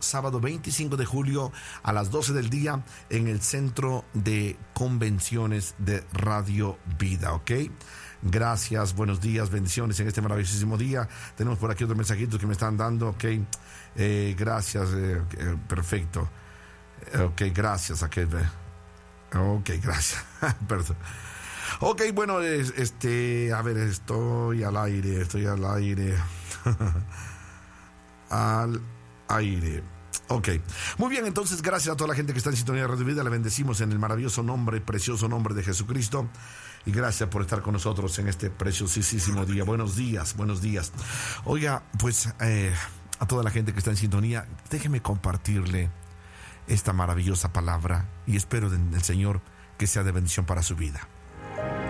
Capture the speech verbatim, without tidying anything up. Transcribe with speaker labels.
Speaker 1: sábado veinticinco de julio a las doce del día en el Centro de Convenciones de Radio Vida, ¿ok? Gracias, buenos días, bendiciones en este maravillosísimo día. Tenemos por aquí otros mensajitos que me están dando, ¿ok? Eh, gracias, eh, eh, perfecto. Ok, gracias, aquel. Ok, gracias. Perdón. Ok, bueno, este, a ver, estoy al aire, estoy al aire. Al aire. Ok, muy bien, entonces gracias a toda la gente que está en sintonía de Radio Vida. Le bendecimos en el maravilloso nombre, precioso nombre de Jesucristo. Y gracias por estar con nosotros en este preciosísimo día. Buenos días, buenos días. Oiga, pues eh, a toda la gente que está en sintonía, déjeme compartirle esta maravillosa palabra y espero del Señor que sea de bendición para su vida.